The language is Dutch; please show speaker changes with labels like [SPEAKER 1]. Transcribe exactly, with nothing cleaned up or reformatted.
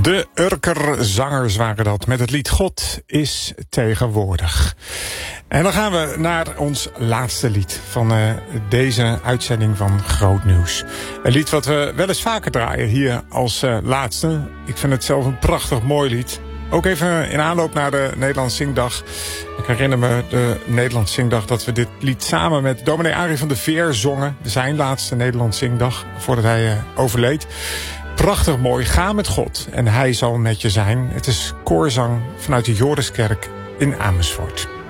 [SPEAKER 1] De Urkerzangers waren dat met het lied God is tegenwoordig. En dan gaan we naar ons laatste lied van uh, deze uitzending van Groot Nieuws. Een lied wat we wel eens vaker draaien hier als uh, laatste. Ik vind het zelf een prachtig mooi lied. Ook even in aanloop naar de Nederlands Zingdag. Ik herinner me de Nederlands Zingdag dat we dit lied samen met dominee Arie van der Veer zongen. Zijn laatste Nederlands Zingdag voordat hij uh, overleed. Prachtig mooi, ga met God en hij zal met je zijn. Het is koorzang vanuit de Joriskerk in Amersfoort.